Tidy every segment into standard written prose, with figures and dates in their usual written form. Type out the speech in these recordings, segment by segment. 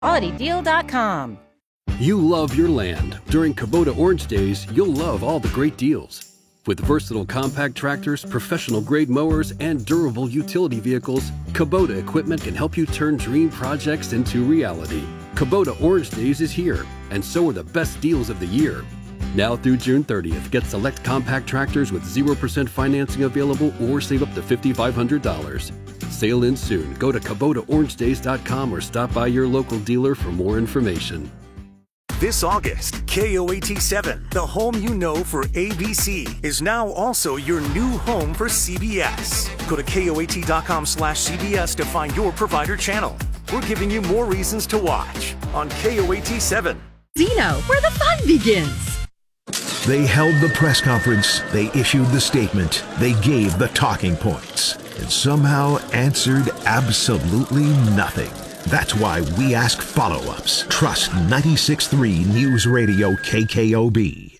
QualityDeal.com. You love your land. During Kubota Orange Days, you'll love all the great deals. With versatile compact tractors, professional-grade mowers, and durable utility vehicles, Kubota equipment can help you turn dream projects into reality. Kubota Orange Days is here, and so are the best deals of the year. Now through June 30th, get select compact tractors with 0% financing available or save up to $5,500. Sale ends soon. Go to KubotaOrangeDays.com or stop by your local dealer for more information. This August, KOAT7, the home you know for ABC, is now also your new home for CBS. Go to KOAT.com/CBS to find your provider channel. We're giving you more reasons to watch on KOAT7. Zeno, where the fun begins. They held the press conference, they issued the statement, they gave the talking points, and somehow answered absolutely nothing. That's why we ask follow-ups. Trust 96.3 News Radio KKOB.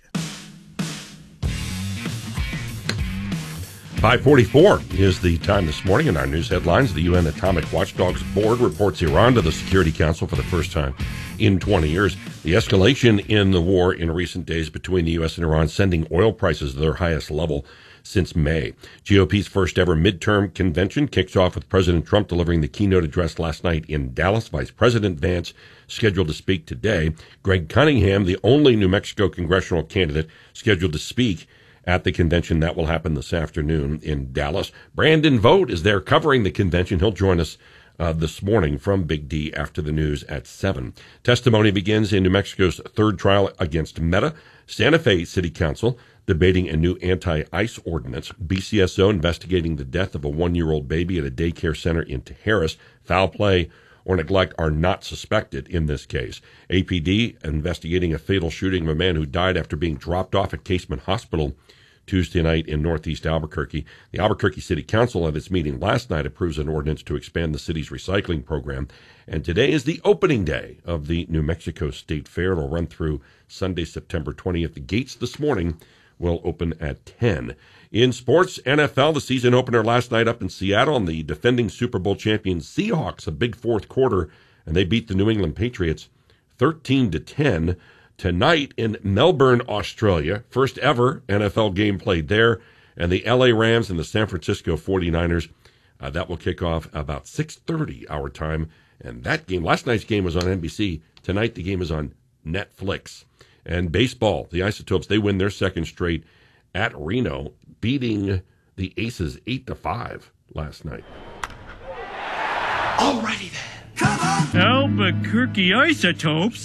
5:44 is the time this morning. In our news headlines, the UN Atomic Watchdogs Board reports Iran to the Security Council for the first time in 20 years. The escalation in the war in recent days between the U.S. and Iran sending oil prices to their highest level since May. GOP's first ever midterm convention kicks off with President Trump delivering the keynote address last night in Dallas. Vice President Vance scheduled to speak today. Greg Cunningham, the only New Mexico congressional candidate scheduled to speak at the convention. That will happen this afternoon in Dallas. Brandon Vogt is there covering the convention. He'll join us this morning from Big D after the news at 7. Testimony begins in New Mexico's third trial against Meta. Santa Fe City Council debating a new anti-ICE ordinance. BCSO investigating the death of a 1-year-old baby at a daycare center in Harris. Foul play or neglect are not suspected in this case. APD investigating a fatal shooting of a man who died after being dropped off at Casement Hospital Tuesday night in northeast Albuquerque. The Albuquerque City Council at its meeting last night approves an ordinance to expand the city's recycling program. And today is the opening day of the New Mexico State Fair. It'll run through Sunday, September 20th. The gates this morning will open at 10. In sports, NFL, the season opener last night up in Seattle, and the defending Super Bowl champion Seahawks, a big fourth quarter, and they beat the New England Patriots 13-10. Tonight in Melbourne, Australia, first ever NFL game played there, and the LA Rams and the San Francisco 49ers. That will kick off about 6:30 our time. And that game, last night's game was on NBC. Tonight the game is on Netflix. And baseball, the Isotopes, they win their second straight at Reno, beating the Aces 8-5 last night. Alrighty then. Come on! Albuquerque Isotopes.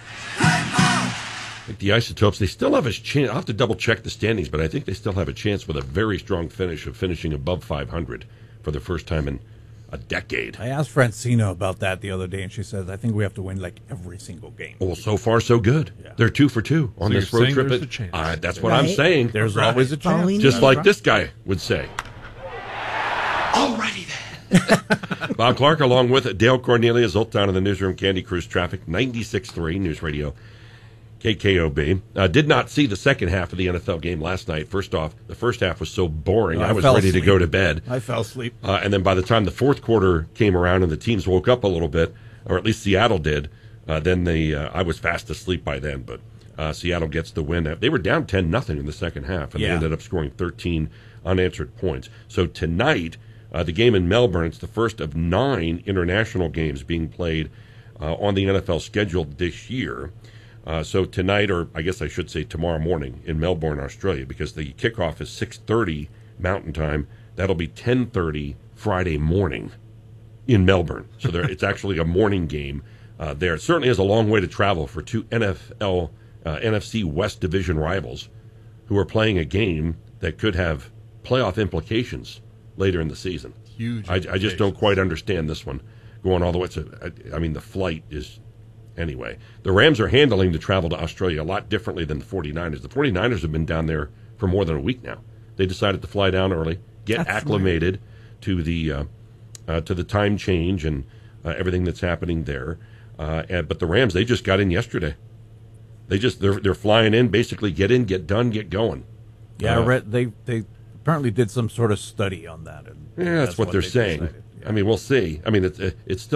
I think the Isotopes, they still have a chance. I'll have to double-check the standings, but I think they still have a chance with a very strong finish of finishing above 500 for the first time in a decade. I asked Francina about that the other day, and she said, I think we have to win like every single game. Well, so far, so good. Yeah. They're 2 for 2 on this road trip. There's a chance. That's what I'm saying. There's always a chance. Just like this guy would say. Alrighty then. Bob Clark, along with Dale Cornelius, Zoltan in the newsroom, Candy Cruise Traffic, 96.3 News Radio KKOB. Did not see the second half of the NFL game last night. First off, the first half was so boring, I was ready to go to bed. I fell asleep. And then by the time the fourth quarter came around and the teams woke up a little bit, or at least Seattle did, then I was fast asleep by then. But Seattle gets the win. They were down 10-0 in the second half, and they ended up scoring 13 unanswered points. So tonight, the game in Melbourne, it's the first of 9 international games being played on the NFL schedule this year. So tonight, or I guess I should say tomorrow morning in Melbourne, Australia, because the kickoff is 6:30 Mountain Time. That'll be 10:30 Friday morning in Melbourne. So it's actually a morning game there. It certainly is a long way to travel for two NFC West Division rivals who are playing a game that could have playoff implications later in the season. Huge. I just don't quite understand this one going all the way. The flight is... Anyway, the Rams are handling the travel to Australia a lot differently than the 49ers. The 49ers have been down there for more than a week now. They decided to fly down early, get acclimated to the time change and everything that's happening there. But the Rams, they just got in yesterday. They're flying in, basically get in, get done, get going. Yeah, I read they apparently did some sort of study on that. And that's what they're saying. Yeah. I mean, we'll see. I mean, it's still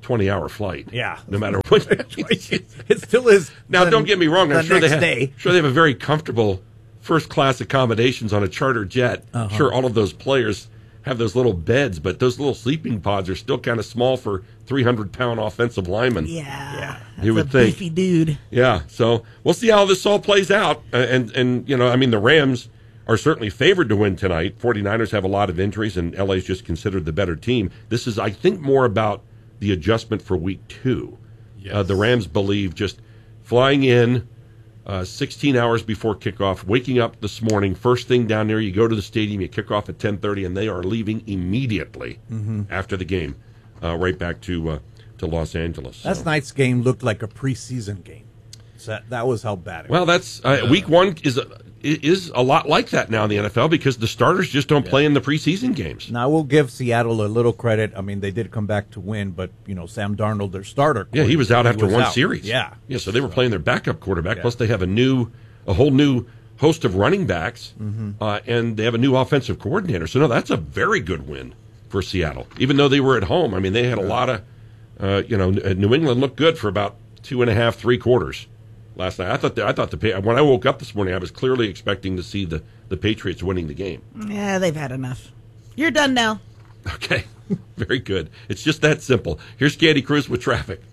20-hour flight. Yeah. No matter what. It still is. Now, don't get me wrong. I'm sure they have a very comfortable first-class accommodations on a charter jet. I'm sure all of those players have those little beds, but those little sleeping pods are still kind of small for 300-pound offensive linemen. Yeah. You would think. Beefy dude. Yeah. So we'll see how this all plays out. And you know, I mean, the Rams are certainly favored to win tonight. 49ers have a lot of injuries, and LA's just considered the better team. This is, I think, more about the adjustment for week 2. Yes. The Rams believe just flying in 16 hours before kickoff, waking up this morning, first thing down there, you go to the stadium, you kick off at 10:30, and they are leaving immediately after the game, right back to Los Angeles. Last night's game looked like a preseason game. So that was how bad it was. Well, that's week 1 is a lot like that now in the NFL because the starters just don't play in the preseason games. Now, we'll give Seattle a little credit. I mean, they did come back to win, but, you know, Sam Darnold, their starter. Yeah, he was out after one series. Yeah. Yeah, so they were playing their backup quarterback, plus they have a whole new host of running backs, and they have a new offensive coordinator. So, no, that's a very good win for Seattle. Even though they were at home, I mean, they had a lot of, New England looked good for about 2.5, 3 quarters. Last night, I thought when I woke up this morning, I was clearly expecting to see the Patriots winning the game. Yeah, they've had enough. You're done now. Okay, very good. It's just that simple. Here's Candy Cruz with traffic.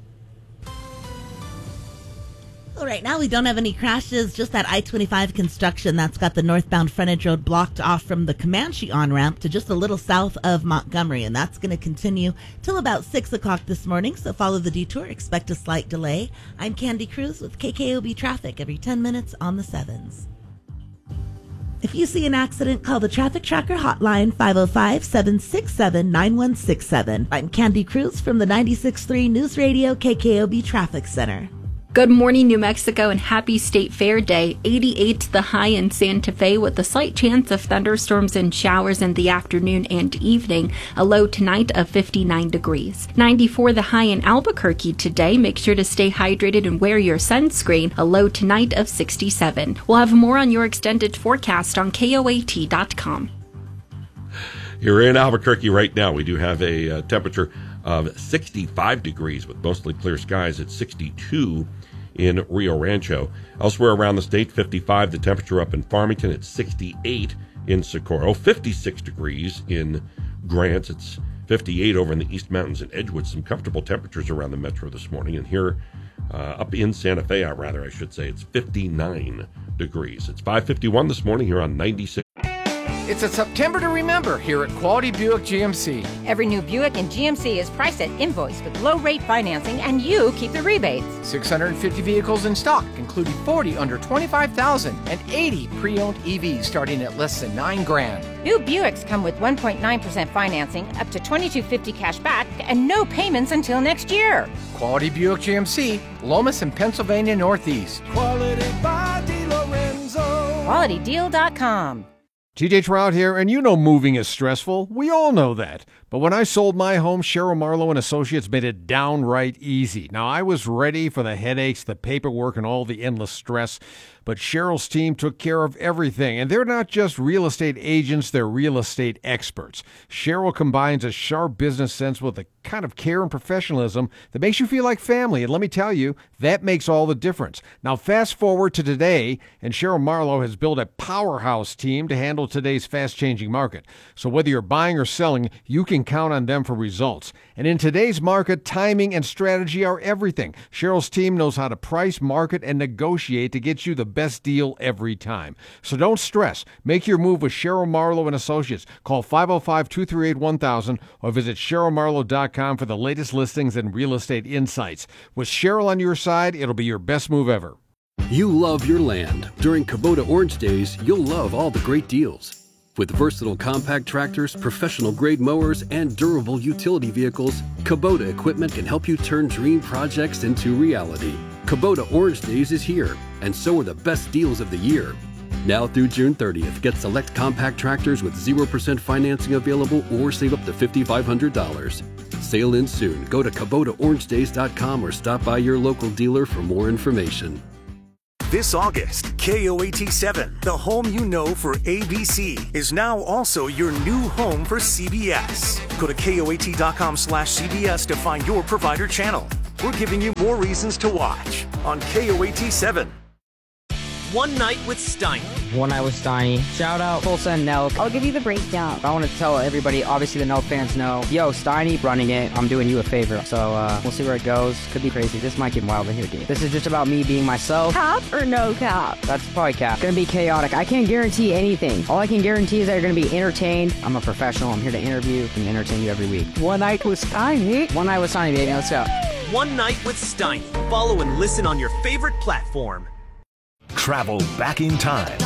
Well, right now we don't have any crashes, just that I-25 construction that's got the northbound frontage road blocked off from the Comanche on-ramp to just a little south of Montgomery, and that's going to continue till about 6 o'clock this morning, so follow the detour, expect a slight delay. I'm Candy Cruz with KKOB Traffic every 10 minutes on the 7s. If you see an accident, call the Traffic Tracker hotline 505-767-9167. I'm Candy Cruz from the 96.3 News Radio KKOB Traffic Center. Good morning, New Mexico, and happy State Fair Day. 88 the high in Santa Fe with a slight chance of thunderstorms and showers in the afternoon and evening. A low tonight of 59 degrees. 94 the high in Albuquerque today. Make sure to stay hydrated and wear your sunscreen. A low tonight of 67. We'll have more on your extended forecast on KOAT.com. You're in Albuquerque right now. We do have a temperature of 65 degrees with mostly clear skies at 62 in Rio Rancho. Elsewhere around the state, 55 the temperature up in Farmington. It's 68 in Socorro. 56 degrees in Grants. It's 58 over in the East Mountains and Edgewood. Some comfortable temperatures around the metro this morning. And here up in Santa Fe, I should say, it's 59 degrees. It's 5:51 this morning here on 96. It's a September to remember here at Quality Buick GMC. Every new Buick in GMC is priced at invoice with low-rate financing, and you keep the rebates. 650 vehicles in stock, including 40 under $25,000 and 80 pre-owned EVs starting at less than $9,000. New Buicks come with 1.9% financing, up to $2,250 cash back, and no payments until next year. Quality Buick GMC, Lomas and Pennsylvania Northeast. Quality by DeLorenzo. QualityDeal.com. TJ Trout here, and you know moving is stressful. We all know that. But when I sold my home, Cheryl Marlowe and Associates made it downright easy. Now, I was ready for the headaches, the paperwork, and all the endless stress. But Cheryl's team took care of everything. And they're not just real estate agents, they're real estate experts. Cheryl combines a sharp business sense with a kind of care and professionalism that makes you feel like family. And let me tell you, that makes all the difference. Now, fast forward to today, and Cheryl Marlowe has built a powerhouse team to handle today's fast-changing market. So whether you're buying or selling, you can count on them for results. And in today's market, timing and strategy are everything. Cheryl's team knows how to price, market, and negotiate to get you the best deal every time. So don't stress. Make your move with Cheryl Marlowe and Associates. Call 505-238-1000 or visit CherylMarlowe.com for the latest listings and real estate insights. With Cheryl on your side, it'll be your best move ever. You love your land. During Kubota Orange Days, you'll love all the great deals. With versatile compact tractors, professional-grade mowers, and durable utility vehicles, Kubota equipment can help you turn dream projects into reality. Kubota Orange Days is here, and so are the best deals of the year. Now through June 30th, get select compact tractors with 0% financing available or save up to $5,500. Sale ends soon. Go to KubotaOrangeDays.com or stop by your local dealer for more information. This August, KOAT7, the home you know for ABC, is now also your new home for CBS. Go to KOAT.com/CBS to find your provider channel. We're giving you more reasons to watch on KOAT7. One Night with Steiny. One Night with Steiny. Shout out Tulsa and Nelk. I'll give you the breakdown. I want to tell everybody, obviously the Nelk fans know, yo, Steiny running it. I'm doing you a favor. So we'll see where it goes. Could be crazy. This might get wild in here, dude. This is just about me being myself. Cap or no cap? That's probably cap. Gonna be chaotic. I can't guarantee anything. All I can guarantee is that you're gonna be entertained. I'm a professional. I'm here to interview and entertain you every week. One Night with Steiny. One Night with Steiny, baby. Let's go. One Night with Steiny. Follow and listen on your favorite platform. Travel back in time.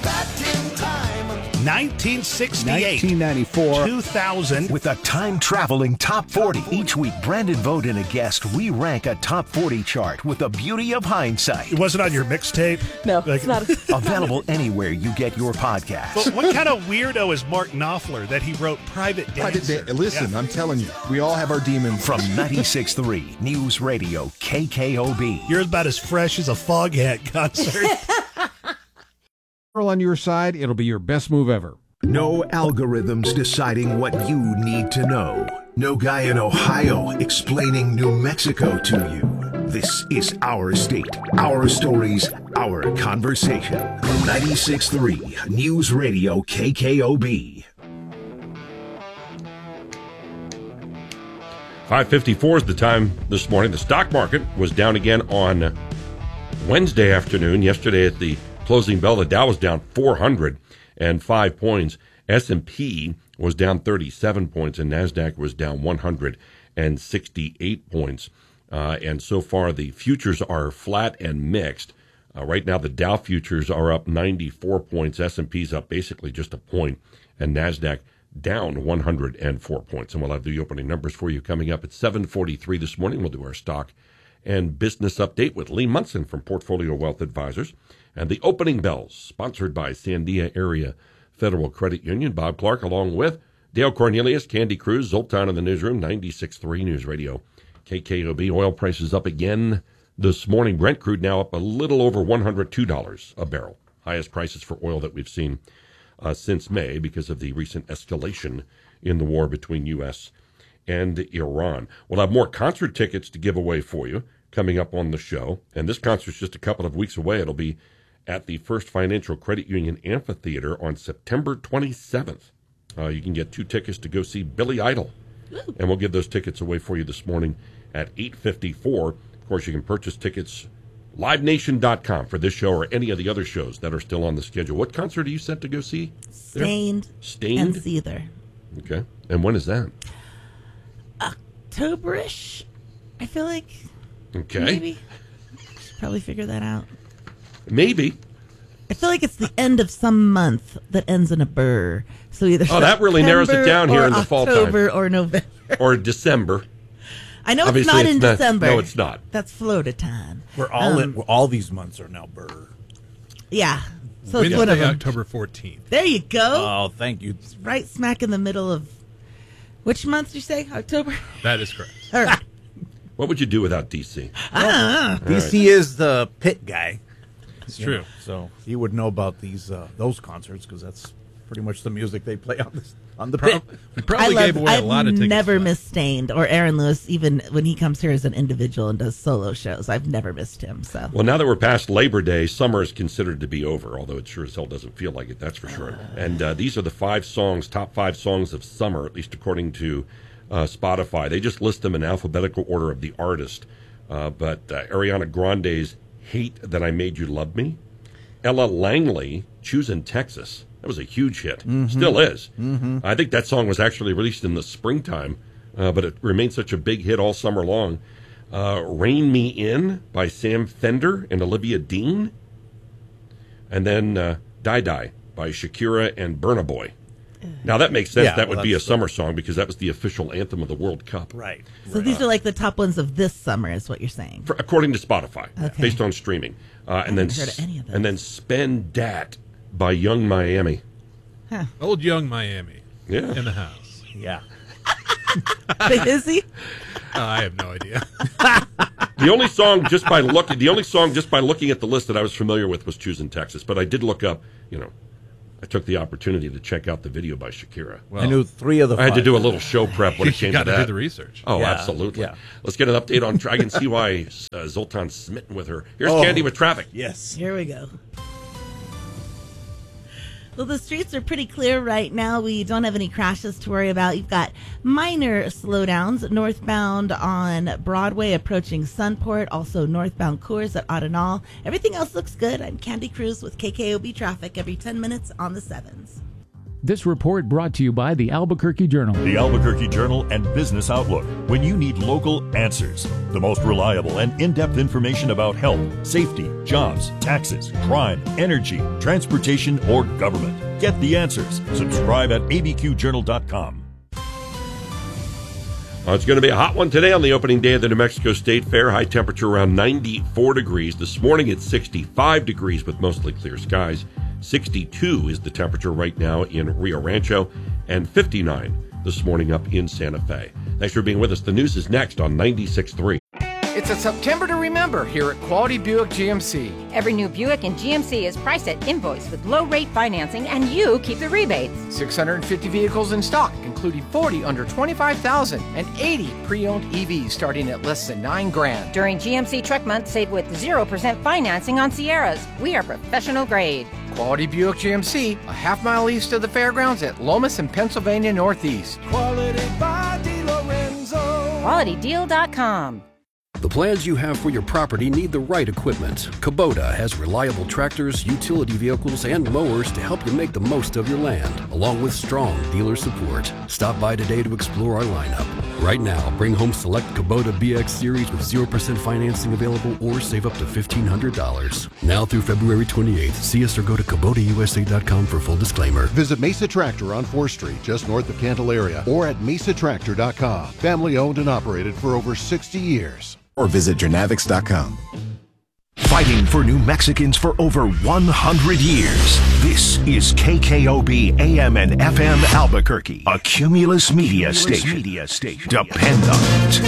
1968, 1994, 2000. With a time-traveling top 40. Each week, Brandon Vogt and a guest, we rank a top 40 chart with the beauty of hindsight. It wasn't on your mixtape? No, it's not. Available anywhere you get your podcast. But what kind of weirdo is Mark Knopfler that he wrote Private Dancer? Listen, I'm telling you, we all have our demons. From 96.3 News Radio KKOB. You're about as fresh as a Foghat concert. On your side, it'll be your best move ever. No algorithms deciding what you need to know. No guy in Ohio explaining New Mexico to you. This is our state, our stories, our conversation. 96.3 News Radio KKOB. 5:54 is the time this morning. The stock market was down again on Wednesday afternoon. Yesterday at the closing bell, the Dow was down 405 points. S&P was down 37 points, and NASDAQ was down 168 points. And so far, the futures are flat and mixed. Right now, the Dow futures are up 94 points. S&P's up basically just a point, and NASDAQ down 104 points. And we'll have the opening numbers for you coming up at 7:43 this morning. We'll do our stock and business update with Lee Munson from Portfolio Wealth Advisors. And the opening bells, sponsored by Sandia Area Federal Credit Union. Bob Clark, along with Dale Cornelius, Candy Cruz, Zoltan in the newsroom, 96.3 News Radio, KKOB. Oil prices up again this morning. Brent crude now up a little over $102 a barrel. Highest prices for oil that we've seen since May because of the recent escalation in the war between U.S. and Iran. We'll have more concert tickets to give away for you coming up on the show. And this concert's just a couple of weeks away. It'll be at the First Financial Credit Union Amphitheater on September 27th. You can get 2 tickets to go see Billy Idol. And we'll give those tickets away for you this morning at 8:54. Of course, you can purchase tickets livenation.com for this show or any of the other shows that are still on the schedule. What concert are you set to go see? Stained. Stained? And Seether. Okay. And when is that? October-ish, I feel like. Okay. Maybe. Should probably figure that out. Maybe. I feel like it's the end of some month that ends in a burr. So either that really narrows it down here in the fall time. October or November. Or December. I know Obviously, it's not in December. No, it's not. That's Florida time. We're all these months are now burr. Yeah. So it's one of them. October 14th. There you go. Oh, thank you. It's right smack in the middle of which month did you say? October? That is correct. All right. What would you do without DC? DC is the pit guy. It's true. So he would know about those concerts because that's pretty much the music they play on the pit. We probably gave away a lot of tickets. I've never missed Stained or Aaron Lewis, even when he comes here as an individual and does solo shows. I've never missed him. So well, now that we're past Labor Day, summer is considered to be over, although it sure as hell doesn't feel like it, that's for sure. And these are the top 5 songs of summer, at least according to Spotify. They just list them in alphabetical order of the artist. But Ariana Grande's Hate That I Made You Love Me. Ella Langley, Choosing Texas. That was a huge hit. Mm-hmm. Still is. Mm-hmm. I think that song was actually released in the springtime, but it remained such a big hit all summer long. Rein Me In by Sam Fender and Olivia Dean. And then Die Die by Shakira and Burna Boy. Now, that makes sense. Yeah, that would be a summer song because that was the official anthem of the World Cup. Right. So these are like the top ones of this summer is what you're saying? According to Spotify, okay. Based on streaming. I haven't heard of any of those. And then Spend Dat by Young Miami. Huh. Old Young Miami. Yeah. In the house. Yeah. Is he? I have no idea. The only song just by looking at the list that I was familiar with was Choosing Texas, but I did look up, I took the opportunity to check out the video by Shakira. Well, I knew 3 of the 5. I had to do a little show prep when it came to that. You got to do the research. Oh, Yeah, absolutely. yeah. Let's get an update on. I can see why Zoltan's smitten with her. Here's Candy with traffic. Yes. Here we go. Well, the streets are pretty clear right now. We don't have any crashes to worry about. You've got minor slowdowns northbound on Broadway approaching Sunport, also northbound Coors at Audinal. Everything else looks good. I'm Candy Cruz with KKOB Traffic every 10 minutes on the 7s. This report brought to you by the Albuquerque Journal. The Albuquerque Journal and Business Outlook. When you need local answers, the most reliable and in-depth information about health, safety, jobs, taxes, crime, energy, transportation, or government. Get the answers. Subscribe at abqjournal.com. It's going to be a hot one today on the opening day of the New Mexico State Fair. High temperature around 94 degrees. This morning it's 65 degrees with mostly clear skies. 62 is the temperature right now in Rio Rancho, and 59 this morning up in Santa Fe. Thanks for being with us. The news is next on 96.3. It's a September to remember here at Quality Buick GMC. Every new Buick in GMC is priced at invoice with low-rate financing, and you keep the rebates. 650 vehicles in stock, including 40 under $25,000 and 80 pre-owned EVs starting at less than $9,000. During GMC Truck Month, save with 0% financing on Sierras. We are professional grade. Quality Buick GMC, a half-mile east of the fairgrounds at Lomas and Pennsylvania Northeast. Quality by DiLorenzo. QualityDeal.com. The plans you have for your property need the right equipment. Kubota has reliable tractors, utility vehicles, and mowers to help you make the most of your land, along with strong dealer support. Stop by today to explore our lineup. Right now, bring home select Kubota BX Series with 0% financing available or save up to $1,500. Now through February 28th, see us or go to KubotaUSA.com for full disclaimer. Visit Mesa Tractor on 4th Street, just north of Candelaria, or at mesatractor.com. Family owned and operated for over 60 years. Or visit Genavix.com. Fighting for New Mexicans for over 100 years. This is KKOB AM and FM Albuquerque, a Cumulus Media Station. Depend on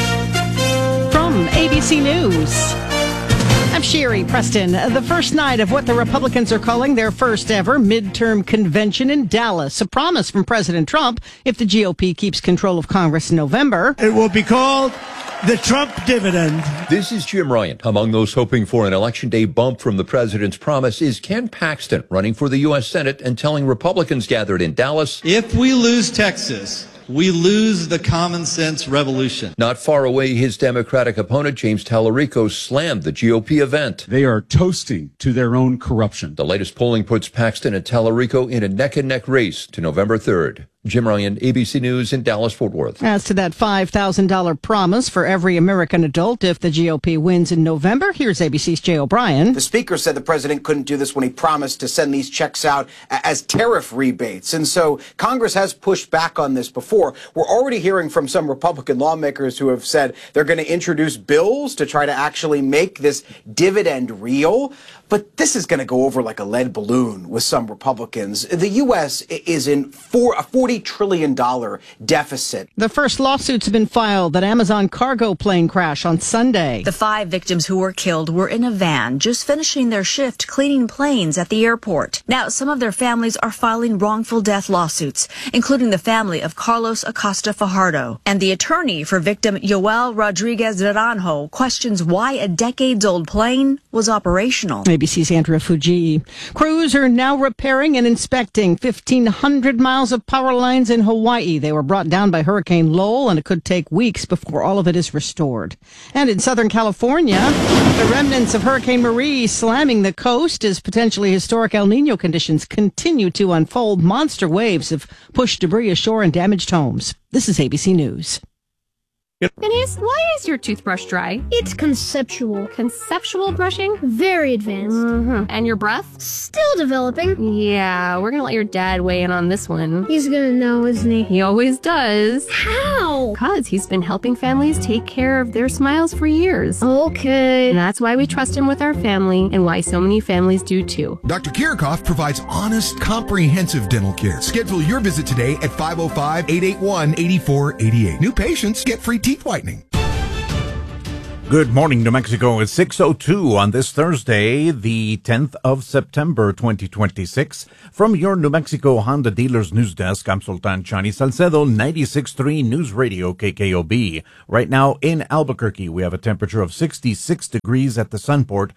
it. From ABC News, I'm Sherry Preston. The first night of what the Republicans are calling their first ever midterm convention in Dallas. A promise from President Trump if the GOP keeps control of Congress in November. It will be called the Trump dividend. This is Jim Ryan. Among those hoping for an election day bump from the president's promise is Ken Paxton, running for the U.S. Senate and telling Republicans gathered in Dallas, if we lose Texas, we lose the common sense revolution. Not far away, his Democratic opponent, James Tallarico, slammed the GOP event. They are toasting to their own corruption. The latest polling puts Paxton and Tallarico in a neck-and-neck race to November 3rd. Jim Ryan, ABC News in Dallas-Fort Worth. As to that $5,000 promise for every American adult if the GOP wins in November, here's ABC's Jay O'Brien. The speaker said the president couldn't do this when he promised to send these checks out as tariff rebates. And so Congress has pushed back on this before. We're already hearing from some Republican lawmakers who have said they're going to introduce bills to try to actually make this dividend real. But this is going to go over like a lead balloon with some Republicans. The U.S. is in a $40 trillion deficit. The first lawsuits have been filed that Amazon cargo plane crash on Sunday. The 5 victims who were killed were in a van just finishing their shift cleaning planes at the airport. Now, some of their families are filing wrongful death lawsuits, including the family of Carlos Acosta Fajardo. And the attorney for victim Yoel Rodriguez Naranjo questions why a decades-old plane was operational. ABC's Andrea Fuji. Crews are now repairing and inspecting 1,500 miles of power lines in Hawaii. They were brought down by Hurricane Lowell, and it could take weeks before all of it is restored. And in Southern California, the remnants of Hurricane Marie slamming the coast as potentially historic El Nino conditions continue to unfold. Monster waves have pushed debris ashore and damaged homes. This is ABC News. Denise, why is your toothbrush dry? It's conceptual. Conceptual brushing? Very advanced. Mm-hmm. And your breath? Still developing. Yeah, we're gonna let your dad weigh in on this one. He's gonna know, isn't he? He always does. How? Because he's been helping families take care of their smiles for years. Okay. And that's why we trust him with our family, and why so many families do too. Dr. Kirchhoff provides honest, comprehensive dental care. Schedule your visit today at 505-881-8488. New patients get free teeth whitening. Good morning, New Mexico. It's 6:02 on this Thursday, the 10th of September, 2026. From your New Mexico Honda Dealers News Desk, I'm Sultan Chani Salcedo, 96.3 News Radio KKOB. Right now in Albuquerque, we have a temperature of 66 degrees at the Sunport,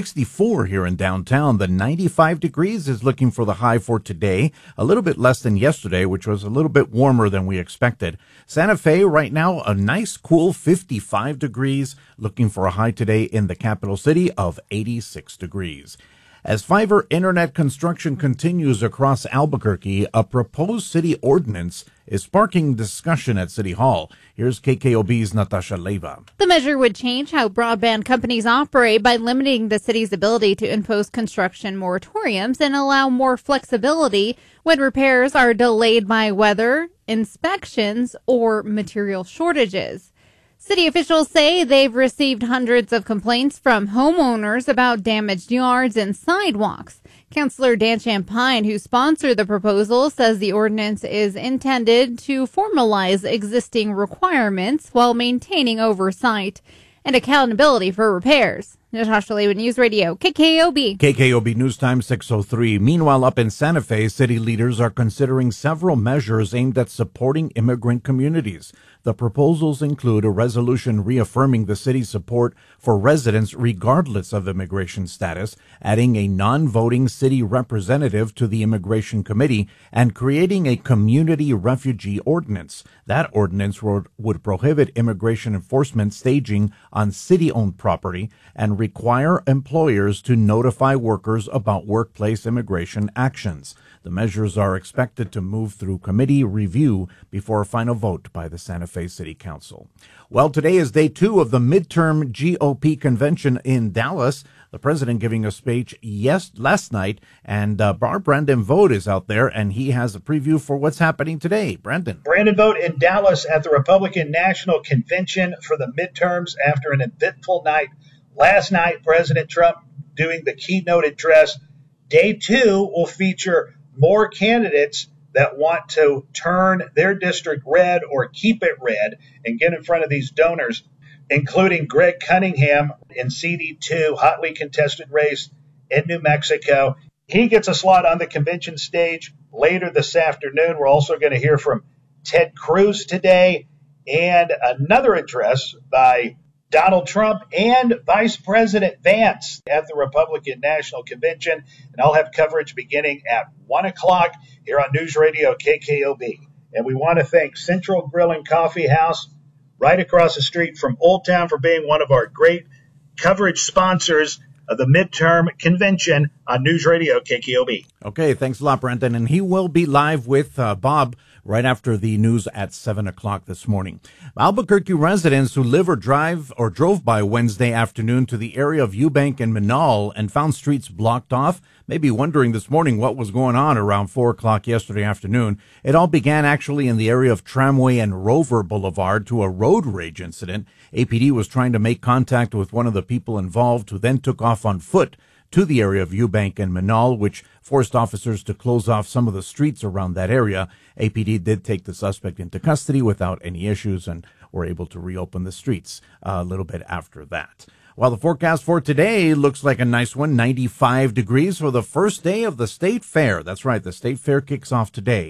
64 here in downtown. The 95 degrees is looking for the high for today, a little bit less than yesterday, which was a little bit warmer than we expected. Santa Fe, right now, a nice cool 55 degrees. Looking for a high today in the capital city of 86 degrees. As fiber internet construction continues across Albuquerque, a proposed city ordinance is sparking discussion at City Hall. Here's KKOB's Natasha Leyva. The measure would change how broadband companies operate by limiting the city's ability to impose construction moratoriums and allow more flexibility when repairs are delayed by weather, inspections, or material shortages. City officials say they've received hundreds of complaints from homeowners about damaged yards and sidewalks. Councilor Dan Champagne, who sponsored the proposal, says the ordinance is intended to formalize existing requirements while maintaining oversight and accountability for repairs. Natasha Leyva, News Radio, KKOB. KKOB News Time 6:03. Meanwhile, up in Santa Fe, city leaders are considering several measures aimed at supporting immigrant communities. The proposals include a resolution reaffirming the city's support for residents regardless of immigration status, adding a non-voting city representative to the Immigration Committee, and creating a community refugee ordinance. That ordinance would prohibit immigration enforcement staging on city-owned property and require employers to notify workers about workplace immigration actions. The measures are expected to move through committee review before a final vote by the Santa Fe City Council. Well, today is day 2 of the midterm GOP convention in Dallas. The president giving a speech last night, and Brandon Vogt is out there, and he has a preview for what's happening today. Brandon Vogt in Dallas at the Republican National Convention for the midterms after an eventful night. Last night, President Trump doing the keynote address. Day 2 will feature more candidates that want to turn their district red or keep it red and get in front of these donors, including Greg Cunningham in CD2, hotly contested race in New Mexico. He gets a slot on the convention stage later this afternoon. We're also going to hear from Ted Cruz today and another address by Donald Trump and Vice President Vance at the Republican National Convention. And I'll have coverage beginning at 1 o'clock here on News Radio KKOB. And we want to thank Central Grill and Coffee House right across the street from Old Town for being one of our great coverage sponsors of the midterm convention on News Radio KKOB. Okay, thanks a lot, Brandon. And he will be live with Bob right after the news at 7 o'clock this morning. Albuquerque residents who live or drove by Wednesday afternoon to the area of Eubank and Menaul and found streets blocked off may be wondering this morning what was going on around 4 o'clock yesterday afternoon. It all began actually in the area of Tramway and Rover Boulevard to a road rage incident. APD was trying to make contact with one of the people involved, who then took off on foot to the area of Eubank and Menaul, which forced officers to close off some of the streets around that area. APD did take the suspect into custody without any issues and were able to reopen the streets a little bit after that. While the forecast for today looks like a nice one, 95 degrees for the first day of the State Fair. That's right, the State Fair kicks off today.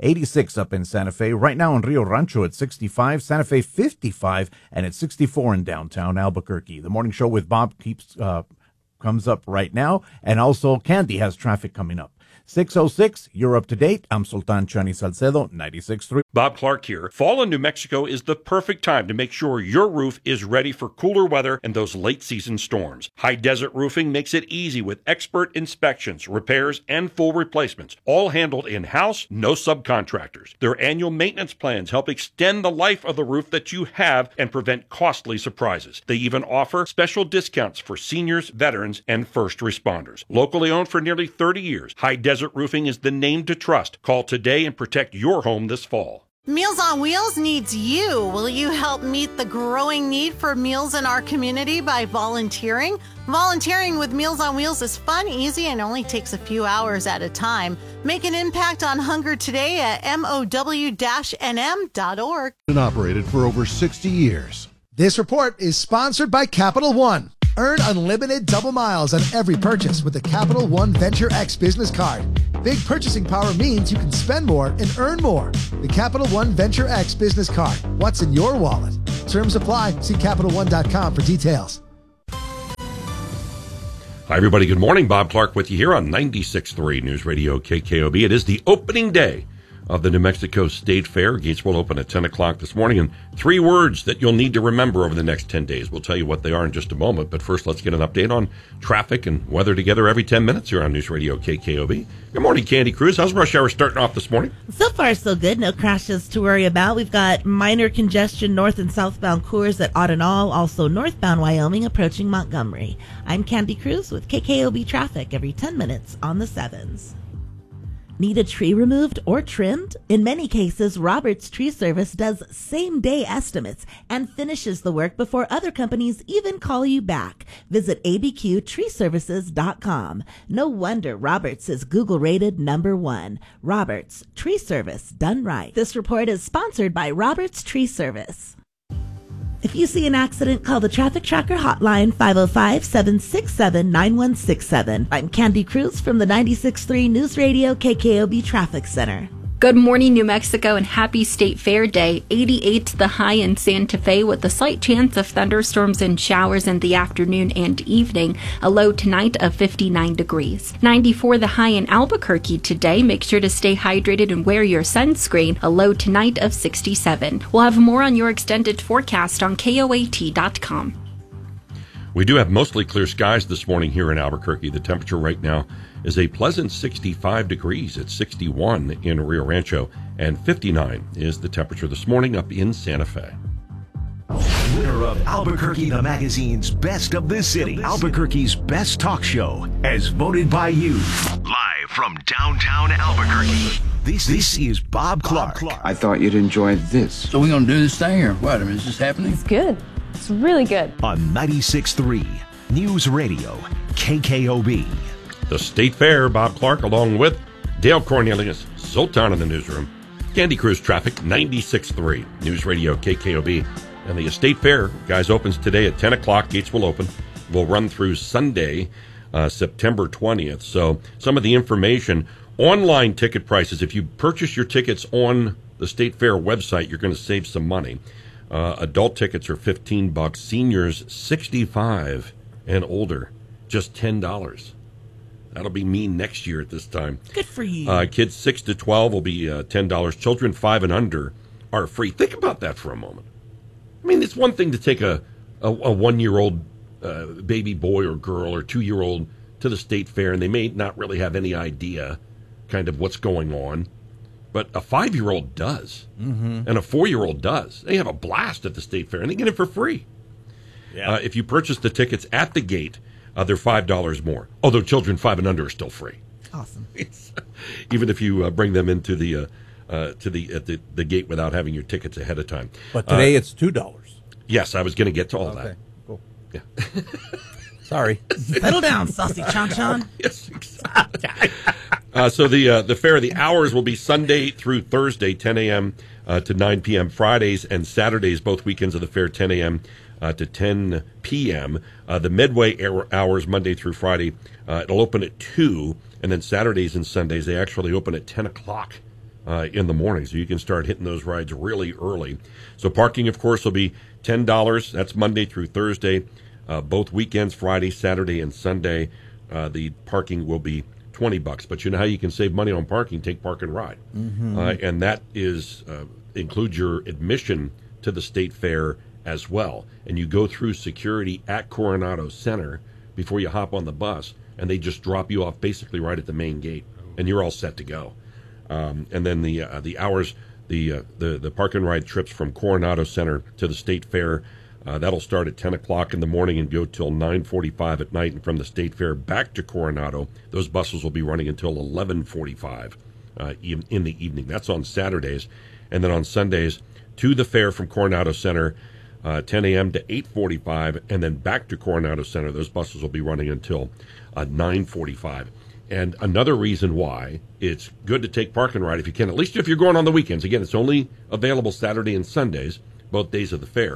86 up in Santa Fe. Right now in Rio Rancho at 65, Santa Fe 55, and it's 64 in downtown Albuquerque. The morning show with Bob comes up right now, and also Candy has traffic coming up. 6:06, you're up to date. I'm Sultan Chani Salcedo, 96.3. Bob Clark here. Fall in New Mexico is the perfect time to make sure your roof is ready for cooler weather and those late season storms. High Desert Roofing makes it easy with expert inspections, repairs, and full replacements, all handled in-house, no subcontractors. Their annual maintenance plans help extend the life of the roof that you have and prevent costly surprises. They even offer special discounts for seniors, veterans, and first responders. Locally owned for nearly 30 years, High Desert Roofing is the name to trust. Call today and protect your home this fall. Meals on Wheels needs you. Will you help meet the growing need for meals in our community by volunteering? Volunteering with Meals on Wheels is fun, easy, and only takes a few hours at a time. Make an impact on hunger today at mow-nm.org. And operated for over 60 years. This report is sponsored by Capital One. Earn unlimited double miles on every purchase with the Capital One Venture X business card. Big purchasing power means you can spend more and earn more. The Capital One Venture X business card. What's in your wallet? Terms apply. See CapitalOne.com for details. Hi, everybody. Good morning. Bob Clark with you here on 96.3 News Radio KKOB. It is the opening day of the New Mexico State Fair. Gates will open at 10 o'clock this morning. And 3 words that you'll need to remember over the next 10 days. We'll tell you what they are in just a moment. But first, let's get an update on traffic and weather together every 10 minutes here on News Radio KKOB. Good morning, Candy Cruz. How's rush hour starting off this morning? So far, so good. No crashes to worry about. We've got minor congestion north and southbound Coors at Audenall, also northbound Wyoming approaching Montgomery. I'm Candy Cruz with KKOB traffic every 10 minutes on the 7s. Need a tree removed or trimmed? In many cases, Roberts Tree Service does same-day estimates and finishes the work before other companies even call you back. Visit abqtreeservices.com. No wonder Roberts is Google-rated #1. Roberts Tree Service, done right. This report is sponsored by Roberts Tree Service. If you see an accident, call the Traffic Tracker hotline, 505-767-9167. I'm Candy Cruz from the 96.3 News Radio KKOB Traffic Center. Good morning, New Mexico, and happy State Fair Day. 88 the high in Santa Fe with a slight chance of thunderstorms and showers in the afternoon and evening. A low tonight of 59 degrees. 94 the high in Albuquerque today. Make sure to stay hydrated and wear your sunscreen. A low tonight of 67. We'll have more on your extended forecast on KOAT.com. We do have mostly clear skies this morning here in Albuquerque. The temperature right now is a pleasant 65 degrees. It's 61 in Rio Rancho, and 59 is the temperature this morning up in Santa Fe. Winner of Albuquerque the Magazine's Best of the City, Albuquerque's best talk show, as voted by you. Live from downtown Albuquerque, this is Bob Clark. I thought you'd enjoy this. So we're going to do this thing, or what? I mean, is this happening? It's good. It's really good. On 96.3 News Radio KKOB. The State Fair, Bob Clark, along with Dale Cornelius, Zoltan in the newsroom. Candy Cruz Traffic, 96.3 News Radio KKOB. And the State Fair, guys, opens today at 10 o'clock. Gates will open. We'll run through Sunday, September 20th. So some of the information, online ticket prices, if you purchase your tickets on the State Fair website, you're going to save some money. Adult tickets are $15. Seniors, 65 and older, just $10. That'll be me next year at this time. Good for you. Kids 6 to 12 will be $10. Children 5 and under are free. Think about that for a moment. I mean, it's one thing to take a 1-year-old baby boy or girl or 2-year-old to the State Fair, and they may not really have any idea kind of what's going on. But a 5-year-old does, and a 4-year-old does. They have a blast at the State Fair, and they get it for free. Yeah. If you purchase the tickets at the gate, they're $5 more. Although children 5 and under are still free. Awesome. Even if you bring them into the gate without having your tickets ahead of time. But today it's $2. Yes, I was going to get to all that. Cool. Yeah. Sorry. Settle down, saucy Chon. Yes, exactly. So the fair, the hours will be Sunday through Thursday, 10 a.m. To 9 p.m. Fridays and Saturdays, both weekends of the fair, 10 a.m. To 10 p.m. The midway hours, Monday through Friday, it'll open at 2, and then Saturdays and Sundays, they actually open at 10 o'clock in the morning, so you can start hitting those rides really early. So parking, of course, will be $10. That's Monday through Thursday. Both weekends, Friday, Saturday, and Sunday, the parking will be $20. But you know how you can save money on parking? Take Park and Ride. And that is includes your admission to the State Fair as well. And you go through security at Coronado Center before you hop on the bus, and they just drop you off basically right at the main gate, and you're all set to go. And then the hours, the Park and Ride trips from Coronado Center to the State Fair, that'll start at 10 o'clock in the morning and go till 9:45 at night. And from the State Fair back to Coronado, those buses will be running until 11:45 in the evening. That's on Saturdays. And then on Sundays, to the fair from Coronado Center, 10 a.m. to 8:45, and then back to Coronado Center. Those buses will be running until 9:45. And another reason why it's good to take Park and Ride if you can, at least if you're going on the weekends. Again, it's only available Saturday and Sundays, both days of the fair.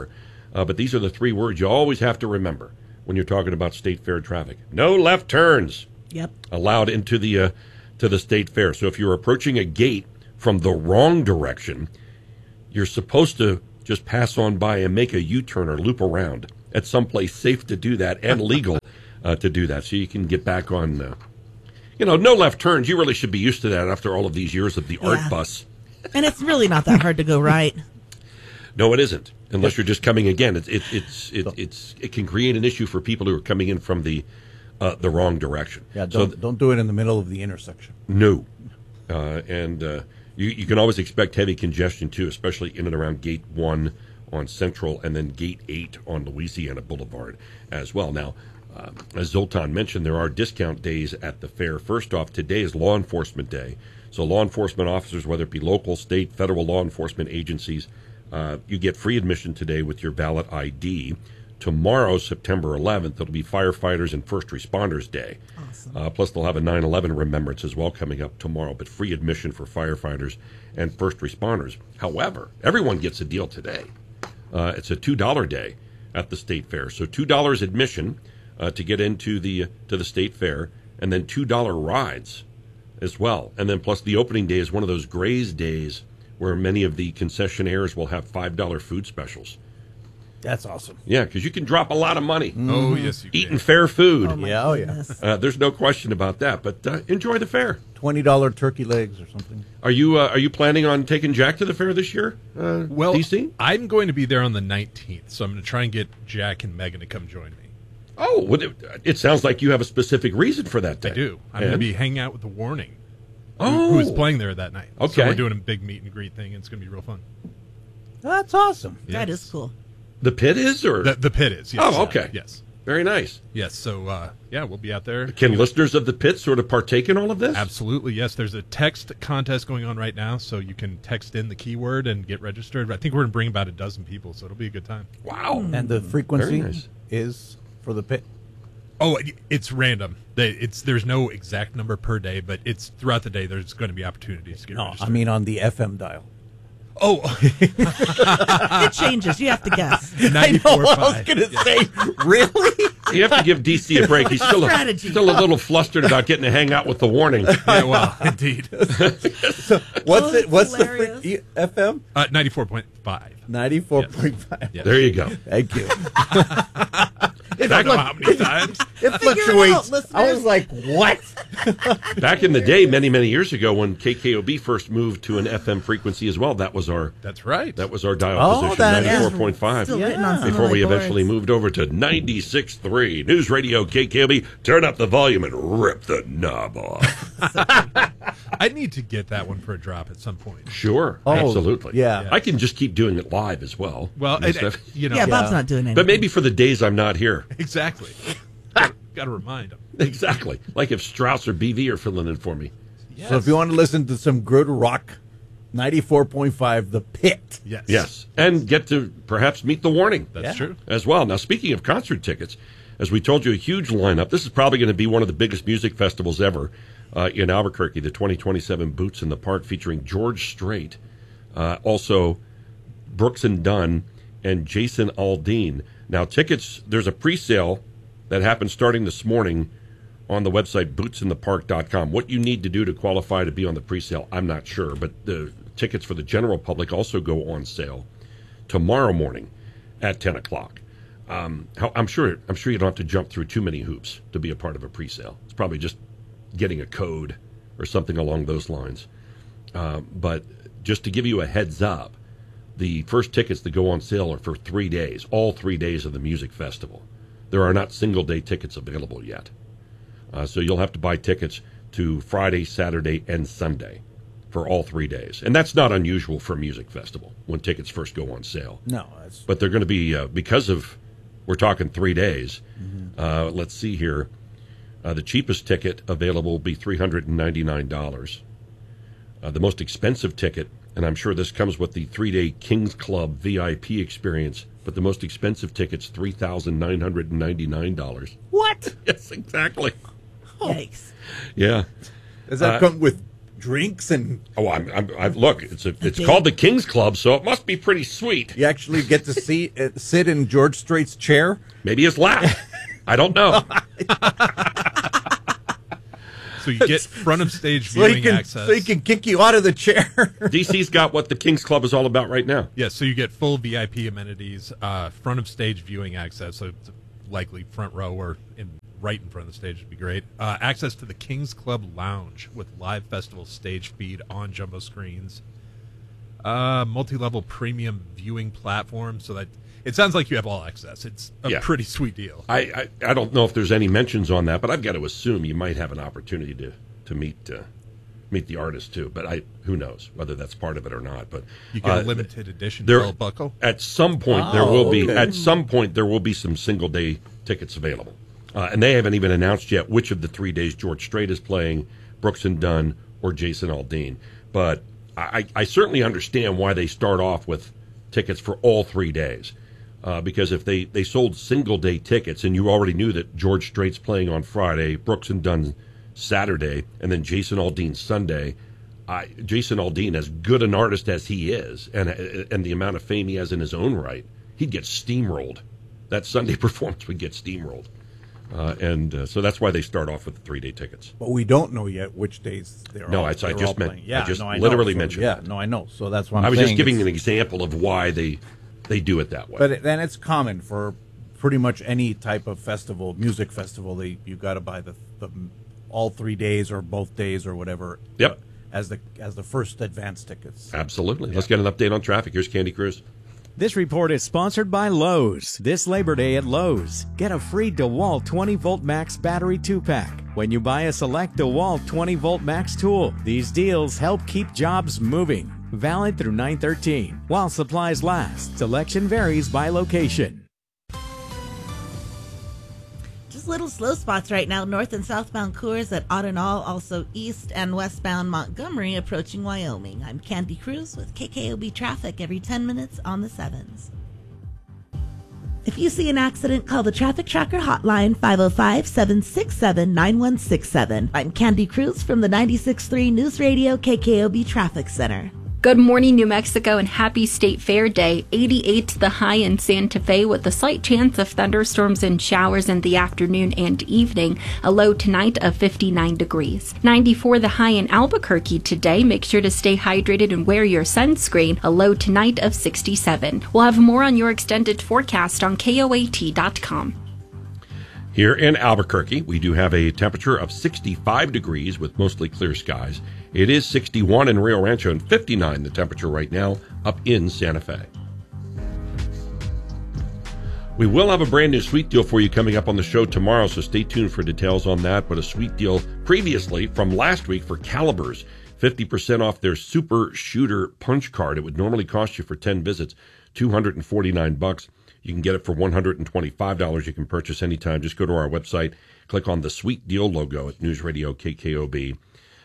But these are the 3 words you always have to remember when you're talking about State Fair traffic. No left turns allowed into the to the State Fair. So if you're approaching a gate from the wrong direction, you're supposed to just pass on by and make a U-turn or loop around at some place safe to do that and legal to do that, so you can get back on. No left turns. You really should be used to that after all of these years of the art bus. And it's really not that hard to go right. No, it isn't. Unless you're just coming again, it can create an issue for people who are coming in from the wrong direction. Yeah, don't do it in the middle of the intersection. No, and you can always expect heavy congestion too, especially in and around Gate 1 on Central, and then Gate 8 on Louisiana Boulevard as well. Now, as Zoltan mentioned, there are discount days at the fair. First off, today is Law Enforcement Day, so law enforcement officers, whether it be local, state, federal law enforcement agencies, you get free admission today with your valid ID. Tomorrow, September 11th, it'll be Firefighters and First Responders Day. Awesome. Plus, they'll have a 9/11 remembrance as well coming up tomorrow, but free admission for firefighters and first responders. However, everyone gets a deal today. It's a $2 day at the State Fair. So $2 admission to get into the State Fair, and then $2 rides as well. And then plus the opening day is one of those Graze days where many of the concessionaires will have $5 food specials. That's awesome. Yeah, because you can drop a lot of money. Oh, yes, you can. Eating fair food. Oh yeah. There's no question about that. But enjoy the fair. $20 turkey legs or something. Are you planning on taking Jack to the fair this year? Well, DC? I'm going to be there on the 19th, so I'm going to try and get Jack and Megan to come join me. Oh, well, it sounds like you have a specific reason for that day. I do. I'm going to be hanging out with the Warning. Oh. Who is playing there that night. Okay. So we're doing a big meet and greet thing, and it's going to be real fun. That's awesome. That is cool. The Pit is, or the Pit is? Yes. Oh, okay. Yes. Very nice. Yes. So we'll be out there. Can listeners of the Pit sort of partake in all of this? Absolutely. Yes. There's a text contest going on right now, so you can text in the keyword and get registered. I think we're going to bring about 12 people, so it'll be a good time. Wow. And the frequency Very nice. is for the Pit. Oh, it's random. There's no exact number per day, but it's throughout the day. There's going to be opportunities to get registered. I mean on the FM dial. Oh, it changes. You have to guess. 94.5. I was going to say, really? You have to give DC a break. He's still a little flustered about getting to hang out with the Warning. Yeah, well, indeed. So what's the FM? 94.5. 94.5. Yes. There you go. Thank you. I don't know how many times. It fluctuates. I was like, what? Back in the day, many, many years ago, when KKOB first moved to an FM frequency as well, That's right. that was our dial position, that 94.5. Still written on some Before of we my eventually boards. moved over to 96.3 News Radio KKOB. Turn up the volume and rip the knob off. I need to get that one for a drop at some point. Sure, Oh, absolutely. yeah. I can just keep doing it live as well. Well, And stuff. Yeah, Bob's not doing anything. But maybe for the days I'm not here. Exactly. Got to remind them. Exactly. Like if Strauss or BV are filling in for me. Yes. So if you want to listen to some good rock, 94.5, The Pit. Yes. Yes. And get to perhaps meet the Warning. That's true. As well. Now, speaking of concert tickets, as we told you, a huge lineup. This is probably going to be one of the biggest music festivals ever in Albuquerque, the 2027 Boots in the Park, featuring George Strait, also Brooks and Dunn, and Jason Aldean. Now, tickets, there's a pre-sale that happened starting this morning on the website bootsinthepark.com. What you need to do to qualify to be on the pre-sale, I'm not sure, but the tickets for the general public also go on sale tomorrow morning at 10 o'clock. I'm sure you don't have to jump through too many hoops to be a part of a pre-sale. It's probably just getting a code or something along those lines. But just to give you a heads up, the first tickets that go on sale are for 3 days, all 3 days of the music festival. There are not single-day tickets available yet. So you'll have to buy tickets to Friday, Saturday, and Sunday for all 3 days. And that's not unusual for a music festival when tickets first go on sale. No. But they're going to be, because of, we're talking 3 days, let's see here. The cheapest ticket available will be $399. The most expensive ticket, and I'm sure this comes with the 3-day Kings Club VIP experience, but the most expensive ticket's $3,999. What? Yes, exactly. Yikes. Yeah. Does that come with drinks and look. It's called the King's Club, so it must be pretty sweet. You actually get to sit in George Strait's chair, maybe his lap. I don't know. So you get front of stage viewing access. So he can kick you out of the chair. DC's got what the King's Club is all about right now. Yeah, so you get full VIP amenities, front of stage viewing access, so it's likely front row or right in front of the stage would be great. Access to the King's Club Lounge with live festival stage feed on jumbo screens. Multi-level premium viewing platform, so that it sounds like you have all access. It's a pretty sweet deal. I don't know if there's any mentions on that, but I've got to assume you might have an opportunity to meet the artist too. But who knows whether that's part of it or not. But you get a limited edition belt buckle. At some point there will be. At some point there will be some single day tickets available, and they haven't even announced yet which of the 3 days George Strait is playing, Brooks and Dunn or Jason Aldean. But I certainly understand why they start off with tickets for all 3 days. Because if they sold single-day tickets and you already knew that George Strait's playing on Friday, Brooks and Dunn Saturday, and then Jason Aldean Sunday, Jason Aldean, as good an artist as he is, and the amount of fame he has in his own right, he'd get steamrolled. That Sunday performance would get steamrolled. So that's why they start off with the 3-day tickets. But we don't know yet which days they're all. No, I just mentioned. mentioned. I know. So that's why I was just giving an example of why they do it that way. But then it's common for pretty much any type of festival, music festival. You got to buy the all 3 days or both days or whatever. Yep. As the first advance tickets. Absolutely. Yeah. Let's get an update on traffic. Here's Candy Cruz. This report is sponsored by Lowe's. This Labor Day at Lowe's, get a free DeWalt 20-volt max battery 2-pack when you buy a select DeWalt 20-volt max tool. These deals help keep jobs moving. Valid through 9/13. While supplies last. Selection varies by location. Just little slow spots right now. North and southbound Coors at Audenall, also east and westbound Montgomery approaching Wyoming. I'm Candy Cruz with KKOB Traffic every 10 minutes on the 7s. If you see an accident, call the Traffic Tracker hotline 505-767-9167. I'm Candy Cruz from the 96.3 News Radio KKOB Traffic Center. Good morning, New Mexico, and happy State Fair Day. 88 the high in Santa Fe with a slight chance of thunderstorms and showers in the afternoon and evening. A low tonight of 59 degrees. 94 the high in Albuquerque today. Make sure to stay hydrated and wear your sunscreen. A low tonight of 67. We'll have more on your extended forecast on KOAT.com. Here in Albuquerque, we do have a temperature of 65 degrees with mostly clear skies. It is 61 in Rio Rancho and 59 the temperature right now up in Santa Fe. We will have a brand new sweet deal for you coming up on the show tomorrow, so stay tuned for details on that. But a sweet deal previously from last week for Calibers, 50% off their Super Shooter Punch Card. It would normally cost you for 10 visits $249. You can get it for $125. You can purchase anytime. Just go to our website, click on the Sweet Deal logo at newsradiokkob.com.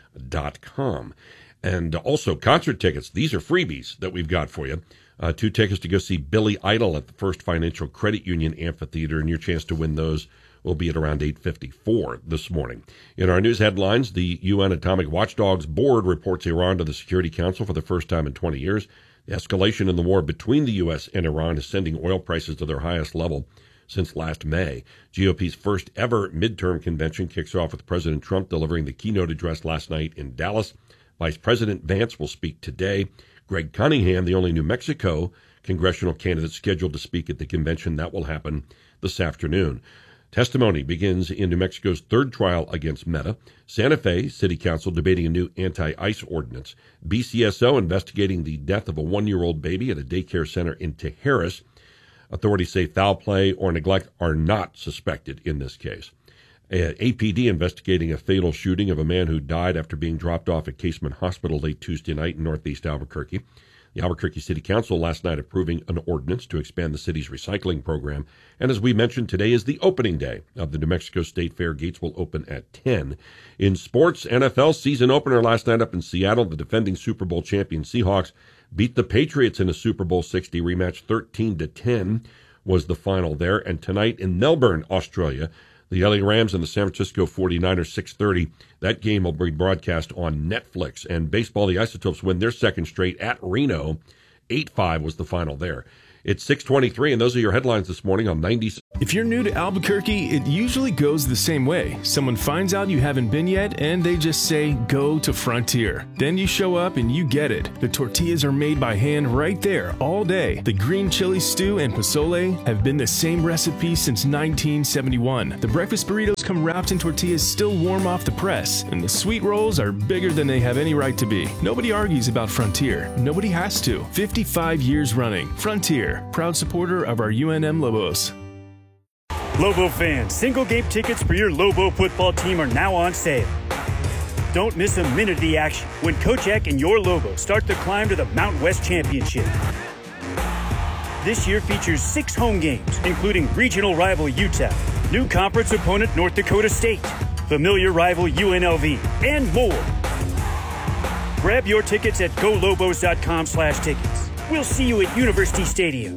And also concert tickets. These are freebies that we've got for you. 2 tickets to go see Billy Idol at the First Financial Credit Union Amphitheater, and your chance to win those will be at around 8:54 this morning. In our news headlines, the UN Atomic Watchdogs Board reports Iran to the Security Council for the first time in 20 years. The escalation in the war between the U.S. and Iran is sending oil prices to their highest level since last May. GOP's first ever midterm convention kicks off with President Trump delivering the keynote address last night in Dallas. Vice President Vance will speak today. Greg Cunningham, the only New Mexico congressional candidate scheduled to speak at the convention, that will happen this afternoon. Testimony begins in New Mexico's third trial against Meta. Santa Fe City Council debating a new anti-ICE ordinance. BCSO investigating the death of a 1-year-old baby at a daycare center in Tijeras. Authorities say foul play or neglect are not suspected in this case. APD investigating a fatal shooting of a man who died after being dropped off at Casement Hospital late Tuesday night in northeast Albuquerque. The Albuquerque City Council last night approving an ordinance to expand the city's recycling program. And as we mentioned, today is the opening day of the New Mexico State Fair. Gates will open at 10. In sports, NFL season opener last night up in Seattle. The defending Super Bowl champion Seahawks beat the Patriots in a Super Bowl 60 rematch. 13-10 was the final there. And tonight in Melbourne, Australia, The LA Rams and the San Francisco 49ers, 6:30. That game will be broadcast on Netflix. And baseball, the Isotopes win their second straight at Reno. 8-5 was the final there. It's 6:23, and those are your headlines this morning on 90. If you're new to Albuquerque, it usually goes the same way. Someone finds out you haven't been yet, and they just say, go to Frontier. Then you show up and you get it. The tortillas are made by hand right there all day. The green chili stew and pozole have been the same recipe since 1971. The breakfast burritos come wrapped in tortillas still warm off the press, and the sweet rolls are bigger than they have any right to be. Nobody argues about Frontier. Nobody has to. 55 years running. Frontier, proud supporter of our UNM Lobos. Lobo fans, single game tickets for your Lobo football team are now on sale. Don't miss a minute of the action when Coach Eck and your Lobos start the climb to the Mountain West Championship. This year features 6 home games, including regional rival UTEP, new conference opponent North Dakota State, familiar rival UNLV, and more. Grab your tickets at golobos.com/tickets. We'll see you at University Stadium.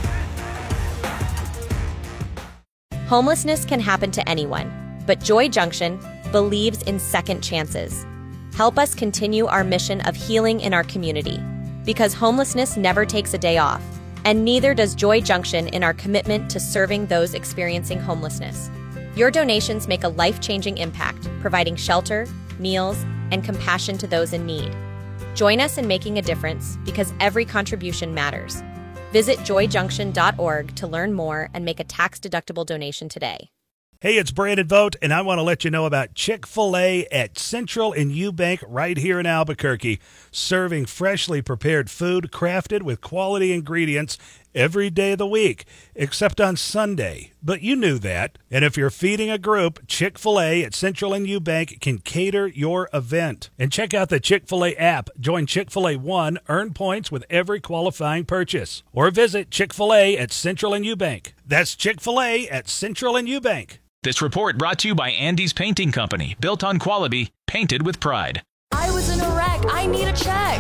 Homelessness can happen to anyone, but Joy Junction believes in second chances. Help us continue our mission of healing in our community, because homelessness never takes a day off, and neither does Joy Junction in our commitment to serving those experiencing homelessness. Your donations make a life-changing impact, providing shelter, meals, and compassion to those in need. Join us in making a difference, because every contribution matters. Visit joyjunction.org to learn more and make a tax-deductible donation today. Hey, it's Brandon Vogt, and I want to let you know about Chick-fil-A at Central and Eubank right here in Albuquerque, serving freshly prepared food crafted with quality ingredients every day of the week, except on Sunday. But you knew that. And if you're feeding a group, Chick-fil-A at Central and Eubank can cater your event. And check out the Chick-fil-A app. Join Chick-fil-A One, earn points with every qualifying purchase. Or visit Chick-fil-A at Central and Eubank. That's Chick-fil-A at Central and Eubank. This report brought to you by Andy's Painting Company, built on quality, painted with pride. I was in a wreck. I need a check.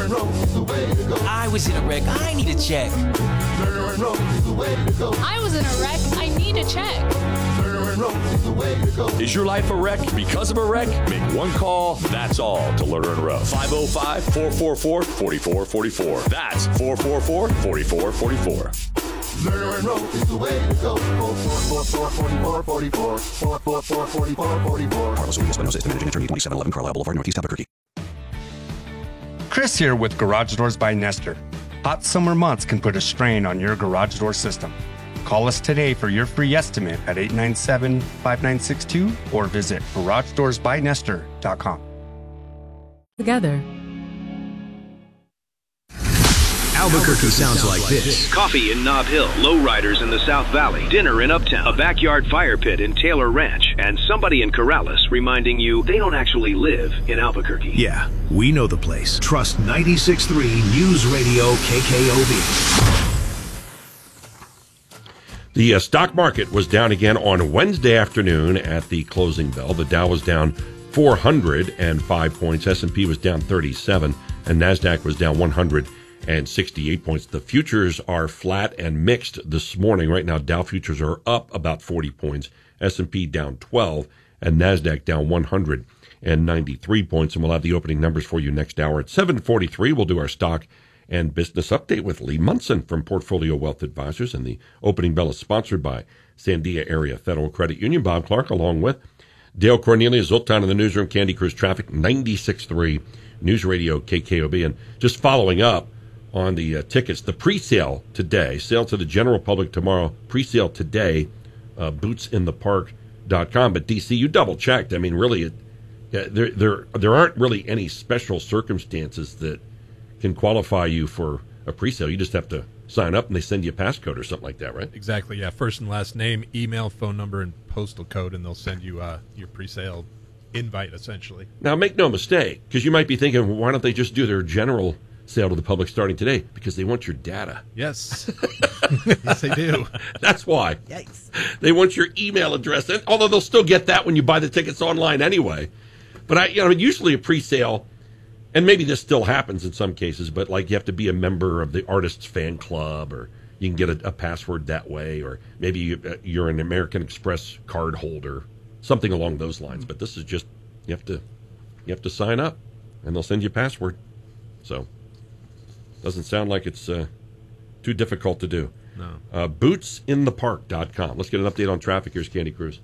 I was in a wreck. I need a check. I was in a wreck. I need a check. Is your life a wreck because of a wreck? Make one call, that's all, to Lerner and Rowe. 505-444-4444. That's 444-4444. Lerner and Rowe is the way to go. 444-4444. 444-4444. Carlos Williams, Espinosa, Estimate, Attorney, 2711 Carlisle Boulevard, Northeast Albuquerque. Chris here with Garage Doors by Nestor. Hot summer months can put a strain on your garage door system. Call us today for your free estimate at 897-5962 or visit GarageDoorsByNestor.com. Together. Albuquerque sounds like this. Coffee in Nob Hill, lowriders in the South Valley, dinner in Uptown, a backyard fire pit in Taylor Ranch, and somebody in Corrales reminding you they don't actually live in Albuquerque. Yeah, we know the place. Trust 96.3 News Radio KKOB. The stock market was down again on Wednesday afternoon at the closing bell. The Dow was down 405 points. S&P was down 37, and NASDAQ was down 168 points. The futures are flat and mixed this morning. Right now, Dow futures are up about 40 points, S&P down 12, and NASDAQ down 193 points. And we'll have the opening numbers for you next hour. At 7:43, we'll do our stock and business update with Lee Munson from Portfolio Wealth Advisors. And the opening bell is sponsored by Sandia Area Federal Credit Union. Bob Clark, along with Dale Cornelius, Zoltan in the newsroom, Candy Cruise Traffic, 96.3 News Radio KKOB. And just following up on the tickets, the pre-sale today, sale to the general public tomorrow, pre-sale today, bootsinthepark.com. But DC, you double-checked. I mean, really, there aren't really any special circumstances that can qualify you for a pre-sale. You just have to sign up and they send you a passcode or something like that, right? Exactly, yeah. First and last name, email, phone number, and postal code, and they'll send you your pre-sale invite, essentially. Now, make no mistake, because you might be thinking, well, why don't they just do their general sale to the public starting today? Because they want your data. Yes. Yes, they do. That's why. Yikes. They want your email address, although they'll still get that when you buy the tickets online anyway. But usually a pre-sale, and maybe this still happens in some cases, but like you have to be a member of the artist's fan club, or you can get a password that way, or maybe you're an American Express card holder, something along those lines. But this is just you have to sign up, and they'll send you a password. So doesn't sound like it's too difficult to do. No. Bootsinthepark.com. Let's get an update on traffic. Here's Candy Cruz.